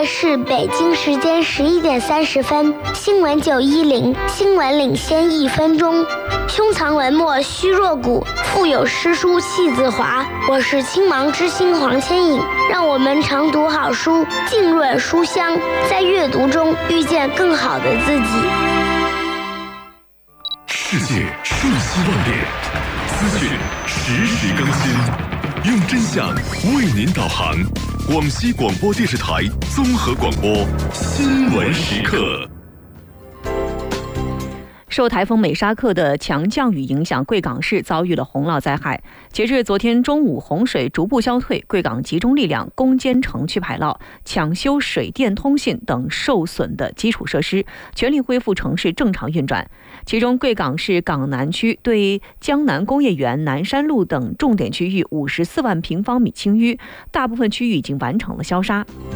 是北京时间11点30分，新闻910，新闻领先1分钟。胸藏文墨虚若谷，腹有诗书气自华。我是青芒之星黄千影，让我们常读好书，浸润书香，在阅读中遇见更好的自己。 世界瞬息万变，资讯实时更新，用真相为您导航。广西广播电视台综合广播新闻时刻。 受台风美沙克的强降雨影响，贵港市遭遇了洪涝灾害。截至昨天中午，洪水逐步消退，贵港集中力量攻坚城区排涝，抢修水电通信等受损的基础设施，全力恢复城市正常运转。其中，贵港市港南区对江南工业园、南山路等重点区域54万平方米清淤，大部分区域已经完成了消杀。